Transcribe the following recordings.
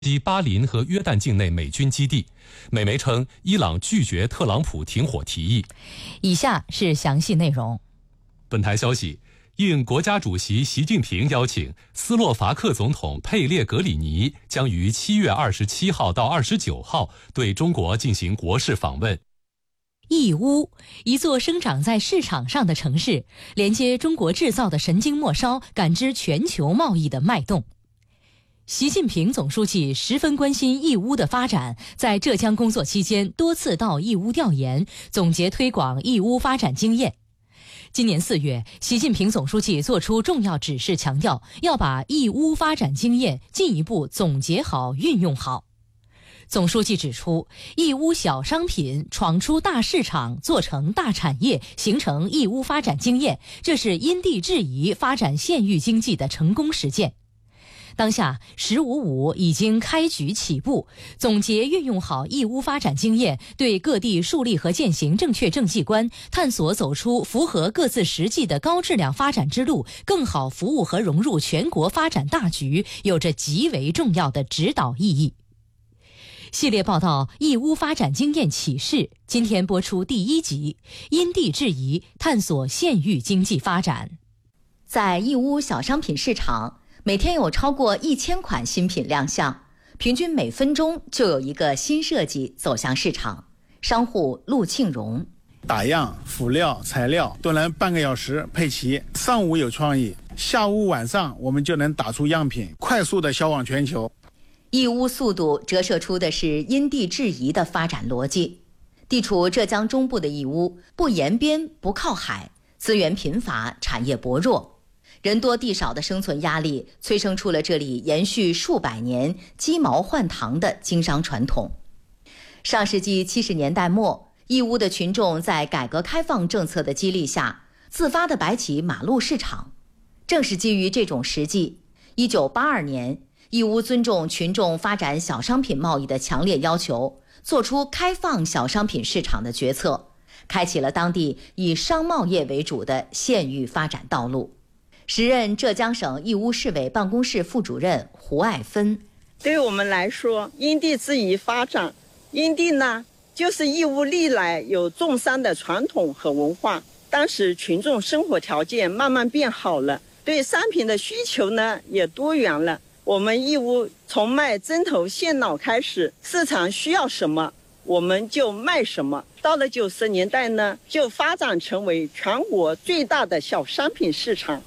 及巴林和约旦境内美军基地。美媒称，伊朗拒绝特朗普停火提议。 以下是详细内容。 本台消息，应国家主席习近平邀请，斯洛伐克总统佩列格里尼将于7月27号到29号对中国进行国事访问。 义乌，一座生长在市场上的城市，连接中国制造的神经末梢，感知全球贸易的脉动。习近平总书记十分关心义乌的发展，在浙江工作期间多次到义乌调研，总结推广义乌发展经验。今年4月，习近平总书记作出重要指示，强调要把义乌发展经验进一步总结好、运用好。总书记指出，义乌小商品闯出大市场，做成大产业，形成义乌发展经验，这是因地制宜发展县域经济的成功实践。当下“15+5”已经开局起步，总结运用好义乌发展经验，对各地树立和践行正确政绩观，探索走出符合各自实际的高质量发展之路，更好服务和融入全国发展大局，有着极为重要的指导意义。系列报道《义乌发展经验启示》今天播出第1集，因地制宜探索县域经济发展。在义乌小商品市场，每天有超过1000款新品亮相，平均每分钟就有一个新设计走向市场。商户陆庆荣： 打样、辅料、材料都能半个小时配齐，上午有创意，下午晚上我们就能打出样品，快速的销往全球。 义乌速度折射出的是因地制宜的发展逻辑。地处浙江中部的义乌，不沿边不靠海，资源贫乏，产业薄弱，人多地少的生存压力催生出了这里延续数百年鸡毛换糖的经商传统。上世纪70年代末，义乌的群众在改革开放政策的激励下，自发地摆起马路市场。正是基于这种实际，1982年义乌尊重群众发展小商品贸易的强烈要求，做出开放小商品市场的决策，开启了当地以商贸业为主的县域发展道路。时任浙江省义乌市委办公室副主任胡爱芬： 对我们来说，因地制宜发展，因地呢，就是义乌历来有种商的传统和文化。当时群众生活条件慢慢变好了，对商品的需求呢也多元了。我们义乌从卖针头线脑开始，市场需要什么我们就卖什么。到了90年代呢，就发展成为全国最大的小商品市场。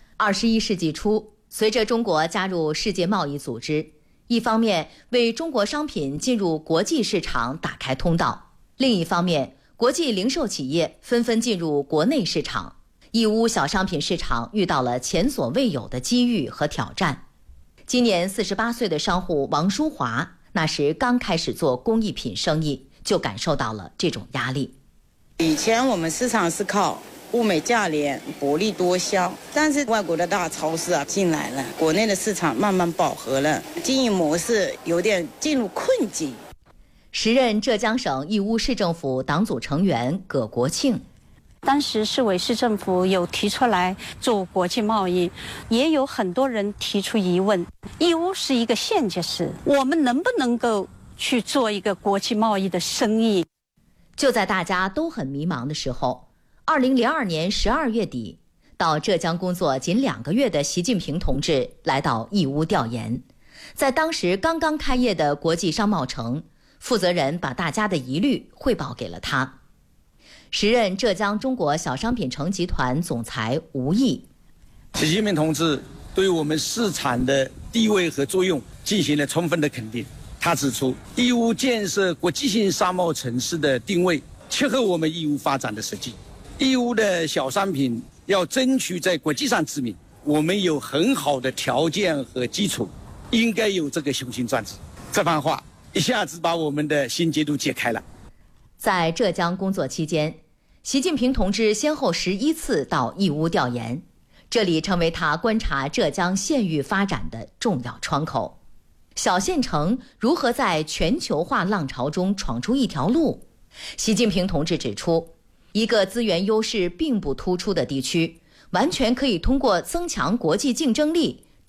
21世纪初，随着中国加入世界贸易组织，一方面为中国商品进入国际市场打开通道，另一方面国际零售企业纷纷进入国内市场，义乌小商品市场遇到了前所未有的机遇和挑战。今年48岁的商户王淑华，那时刚开始做工艺品生意，就感受到了这种压力。 以前我们市场是靠物美价廉、薄利多销，但是外国的大超市进来了，国内的市场慢慢饱和了，经营模式有点进入困境。 时任浙江省义乌市政府党组成员葛国庆： 当时市委市政府有提出来做国际贸易，也有很多人提出疑问，义乌是一个县级市，我们能不能够去做一个国际贸易的生意？ 就在大家都很迷茫的时候，2002年12月底，到浙江工作仅2个月的习近平同志来到义乌调研。在当时刚刚开业的国际商贸城，负责人把大家的疑虑汇报给了他。时任浙江中国小商品城集团总裁吴毅： 习近平同志对我们市场的地位和作用进行了充分的肯定。他指出，义乌建设国际性商贸城市的定位切合我们义乌发展的实际。义乌的小商品要争取在国际上知名，我们有很好的条件和基础，应该有这个雄心壮志。这番话一下子把我们的心结都解开了。 在浙江工作期间，习近平同志先后11次到义乌调研，这里成为他观察浙江县域发展的重要窗口。小县城如何在全球化浪潮中闯出一条路？习近平同志指出，一个资源优势并不突出的地区，完全可以通过增强国际竞争力，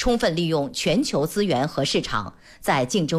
充分利用全球资源和市场，在竞争